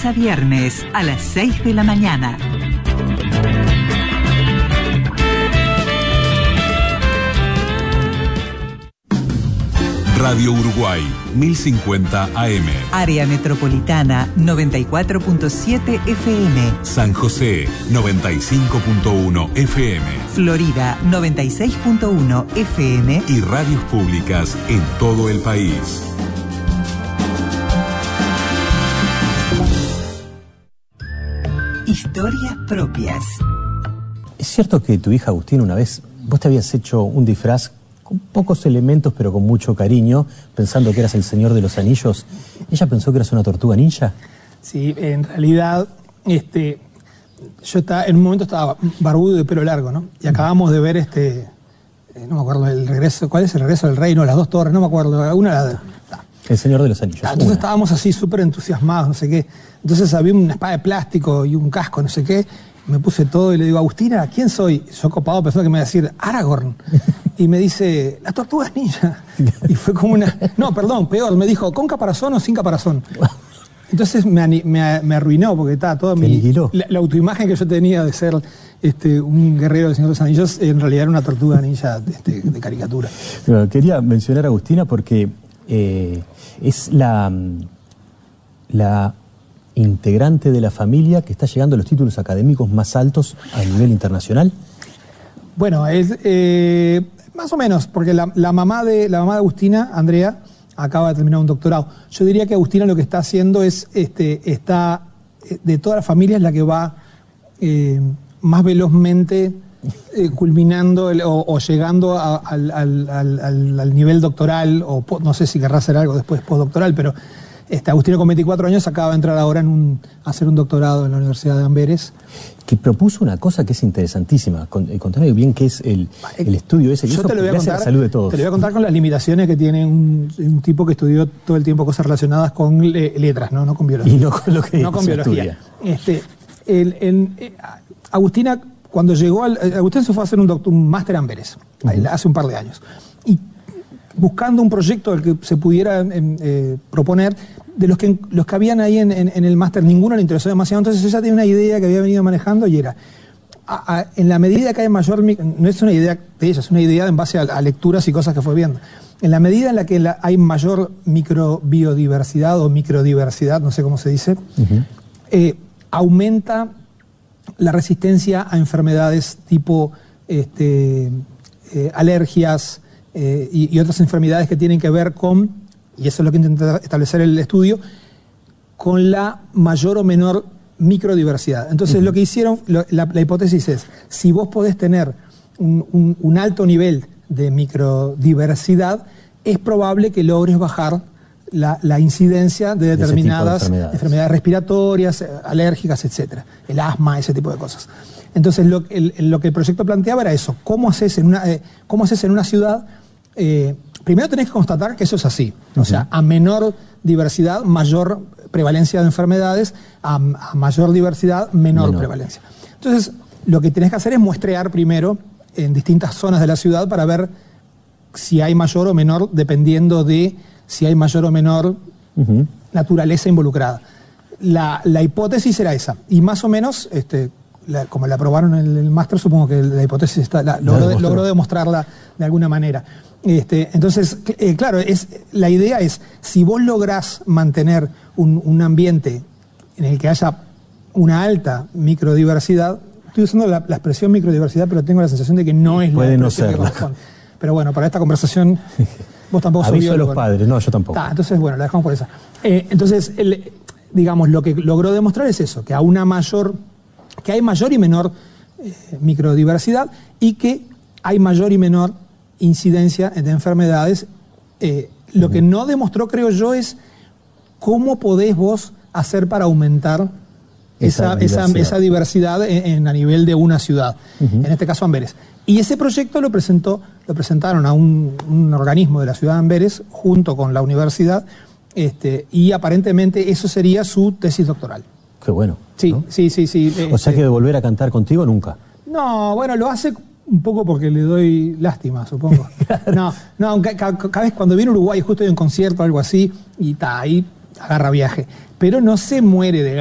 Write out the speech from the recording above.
lunes a viernes a las 6 de la mañana. Radio Uruguay, 1050 AM. Área Metropolitana, 94.7 FM. San José, 95.1 FM. Florida, 96.1 FM. Y radios públicas en todo el país. Historias propias. ¿Es cierto que tu hija Agustina una vez, vos te habías hecho un disfraz con pocos elementos pero con mucho cariño, pensando que eras el Señor de los Anillos? ¿Ella pensó que eras una tortuga ninja? Sí, en realidad, yo en un momento estaba barbudo y de pelo largo, ¿no? Y acabamos de ver no me acuerdo el regreso, ¿cuál es el regreso del reino? Las dos torres, no me acuerdo, El Señor de los Anillos. Entonces estábamos así súper entusiasmados, no sé qué. Entonces había una espada de plástico y un casco, no sé qué. Me puse todo y le digo, Agustina, ¿quién soy? Yo copado pensando que me iba a decir Aragorn. Y me dice, las tortugas ninja. Y fue como una... No, perdón, peor. Me dijo, ¿con caparazón o sin caparazón? Entonces me arruinó porque estaba toda la autoimagen que yo tenía de ser un guerrero del Señor de los Anillos, en realidad era una tortuga ninja de caricatura. Bueno, quería mencionar a Agustina porque es la integrante de la familia que está llegando a los títulos académicos más altos a nivel internacional. Bueno, más o menos, porque la mamá de Agustina, Andrea, acaba de terminar un doctorado. Yo diría que Agustina lo que está haciendo es, está de toda la familia es la que va más velozmente culminando o llegando al nivel doctoral, o no sé si querrá hacer algo después postdoctoral, pero Agustina con 24 años acaba de entrar ahora a hacer un doctorado en la Universidad de Amberes. Que propuso una cosa que es interesantísima. Contame bien qué es el estudio ese. Yo te lo voy a contar, la salud de todos. Te lo voy a contar con las limitaciones que tiene un tipo que estudió todo el tiempo cosas relacionadas con letras, no con biología. Y no con lo que no con biología. Agustina, cuando llegó Agustina se fue a hacer un máster en Amberes, hace un par de años. Y buscando un proyecto al que se pudiera proponer, de los que habían ahí en el máster, ninguno le interesó demasiado. Entonces ella tenía una idea que había venido manejando y era, en la medida que hay mayor, no es una idea de ella, es una idea en base a lecturas y cosas que fue viendo. En la medida en la que hay mayor microbiodiversidad o microdiversidad, no sé cómo se dice, aumenta la resistencia a enfermedades tipo alergias, y otras enfermedades que tienen que ver con, y eso es lo que intenta establecer el estudio, con la mayor o menor microdiversidad. Entonces lo que hicieron, la hipótesis es, si vos podés tener un alto nivel de microdiversidad, es probable que logres bajar la incidencia de determinadas enfermedades respiratorias, alérgicas, etc. El asma, ese tipo de cosas. Entonces lo que el proyecto planteaba era eso, ¿cómo haces en una ciudad? Primero tenés que constatar que eso es así. O sea, a menor diversidad, mayor prevalencia de enfermedades, a mayor diversidad, menor prevalencia. Entonces, lo que tenés que hacer es muestrear primero en distintas zonas de la ciudad para ver si hay mayor o menor, dependiendo de si hay mayor o menor naturaleza involucrada. La hipótesis era esa. Y más o menos, como la aprobaron en el máster, supongo que la hipótesis logró demostrarla de alguna manera. Entonces, claro, la idea es, si vos lográs mantener un ambiente en el que haya una alta microdiversidad, estoy usando la expresión microdiversidad, pero tengo la sensación de que no es la expresión que corresponde. Pero bueno, para esta conversación, vos tampoco sos biólogo. Aviso a los padres, no, yo tampoco. Entonces, bueno, la dejamos por esa. Entonces, digamos, lo que logró demostrar es eso, que hay mayor y menor microdiversidad y que hay mayor y menor incidencia de enfermedades. Lo que no demostró, creo yo, es cómo podés vos hacer para aumentar esa diversidad a nivel de una ciudad, en este caso Amberes. Y ese proyecto lo presentaron a un organismo de la ciudad de Amberes junto con la universidad, y aparentemente eso sería su tesis doctoral. Qué bueno. Sí, ¿no? sí. O sea que de volver a cantar contigo nunca. No, bueno, lo hace un poco porque le doy lástima, supongo. Claro. No, cada vez cuando viene a Uruguay, justo hay un concierto o algo así, y ahí agarra viaje. Pero no se muere de